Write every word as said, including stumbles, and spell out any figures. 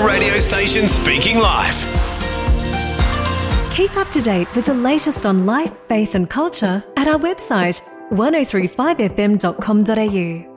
radio station speaking life. Keep up to date with the latest on life, faith and culture at our website one oh three five f m dot com dot a u.